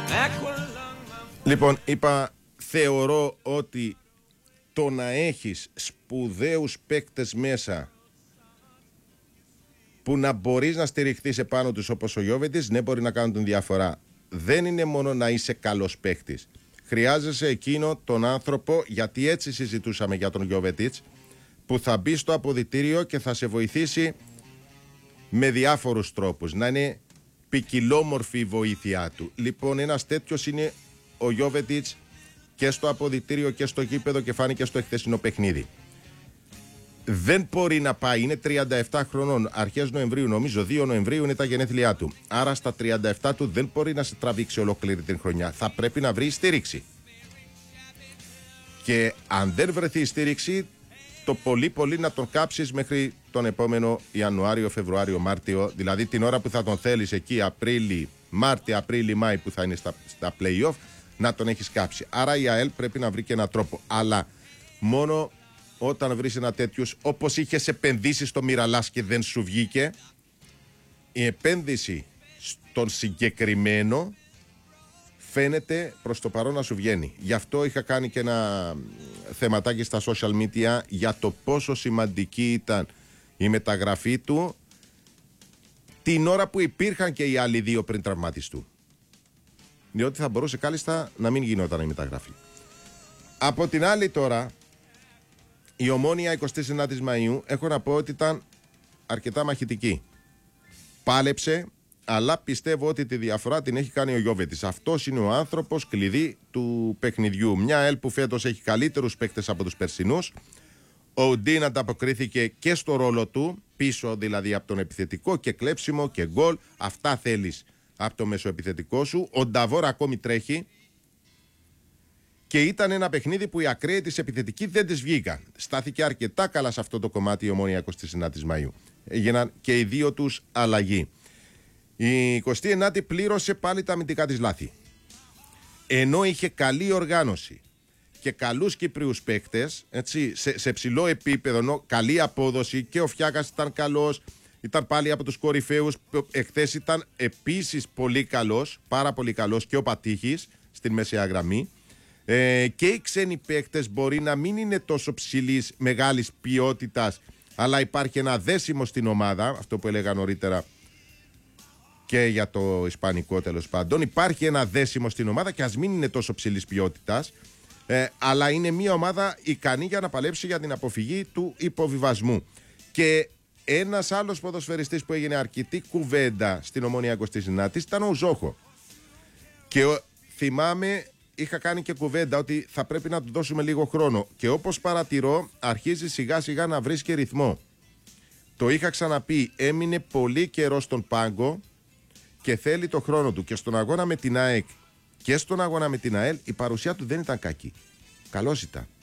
Λοιπόν, είπα, θεωρώ ότι το να έχεις σπουδαίους παίκτες μέσα που να μπορείς να στηριχθείς επάνω τους όπως ο Γιόβετιτς, ναι, μπορεί να κάνουν την διαφορά. Δεν είναι μόνο να είσαι καλός παίκτης. Χρειάζεσαι εκείνο τον άνθρωπο, γιατί έτσι συζητούσαμε για τον Γιόβετιτς, που θα μπει στο αποδυτήριο και θα σε βοηθήσει με διάφορους τρόπους. Να είναι ποικιλόμορφη η βοήθειά του. Λοιπόν, ένας τέτοιος είναι ο Γιόβετιτς και στο αποδυτήριο και στο γήπεδο και φάνηκε στο χθεσινό παιχνίδι. Δεν μπορεί να πάει, είναι 37 χρονών, αρχές Νοεμβρίου, νομίζω 2 Νοεμβρίου είναι τα γενέθλιά του. Άρα στα 37 του δεν μπορεί να σε τραβήξει ολόκληρη την χρονιά. Θα πρέπει να βρει στήριξη. Και αν δεν βρεθεί στήριξη, το πολύ να τον κάψεις μέχρι τον επόμενο Ιανουάριο, Φεβρουάριο, Μάρτιο, δηλαδή την ώρα που θα τον θέλεις εκεί, Μάρτιο, Απρίλη, Μάη που θα είναι στα play-off, να τον έχεις κάψει. Άρα η ΑΕΛ πρέπει να βρει και έναν τρόπο. Αλλά μόνο όταν βρεις ένα τέτοιους, όπως είχες επενδύσει στο Μιραλάς και δεν σου βγήκε, η επένδυση στον συγκεκριμένο φαίνεται προς το παρόν να σου βγαίνει. Γι' αυτό είχα κάνει και ένα θεματάκι στα social media για το πόσο σημαντική ήταν η μεταγραφή του την ώρα που υπήρχαν και οι άλλοι δύο πριν τραυματιστούν. Διότι θα μπορούσε κάλλιστα να μην γινόταν η μεταγραφή. Από την άλλη τώρα, η Ομόνοια 29 Μαΐου έχω να πω ότι ήταν αρκετά μαχητική. Πάλεψε, αλλά πιστεύω ότι τη διαφορά την έχει κάνει ο Γιόβετιτς. Αυτός είναι ο άνθρωπος κλειδί του παιχνιδιού. Μια ΑΕΛ που φέτος έχει καλύτερους παίκτες από τους περσινούς. Ο Ντίν ανταποκρίθηκε και στο ρόλο του, πίσω δηλαδή από τον επιθετικό, και κλέψιμο και γκολ. Αυτά θέλεις από το μεσοεπιθετικό σου. Ο Νταβόρ ακόμη τρέχει. Και ήταν ένα παιχνίδι που οι ακραίοι της επιθετικοί δεν τις βγήκαν. Στάθηκε αρκετά καλά σε αυτό το κομμάτι η Ομόνοια 29 Μαΐου. Έγιναν και οι δύο τους αλλαγή. Η 29η πλήρωσε πάλι τα αμυντικά της λάθη. Ενώ είχε καλή οργάνωση και καλούς Κύπριους παίκτες, έτσι, σε ψηλό επίπεδο, καλή απόδοση, και ο Φιάκας ήταν καλός, ήταν πάλι από τους κορυφαίους. Εχθές ήταν επίσης πολύ καλός, πάρα πολύ καλός, και ο Πατήχης στην μεσαία γραμμή. Και οι ξένοι παίκτες μπορεί να μην είναι τόσο ψηλής, μεγάλης ποιότητας, αλλά υπάρχει ένα δέσιμο στην ομάδα, αυτό που έλεγα νωρίτερα και για το ισπανικό τέλος πάντων. Υπάρχει ένα δέσιμο στην ομάδα και ας μην είναι τόσο ψηλής ποιότητας, αλλά είναι μια ομάδα ικανή για να παλέψει για την αποφυγή του υποβιβασμού. Και ένας άλλος ποδοσφαιριστής που έγινε αρκετή κουβέντα στην Ομόνοια 29 ήταν ο Ζόχο. Και θυμάμαι, είχα κάνει και κουβέντα ότι θα πρέπει να του δώσουμε λίγο χρόνο. Και όπως παρατηρώ, αρχίζει σιγά σιγά να βρίσκει ρυθμό. Το είχα ξαναπεί, έμεινε πολύ καιρό στον πάγκο και θέλει το χρόνο του. Και στον αγώνα με την ΑΕΚ και στον αγώνα με την ΑΕΛ η παρουσία του δεν ήταν κακή. Καλός ήταν.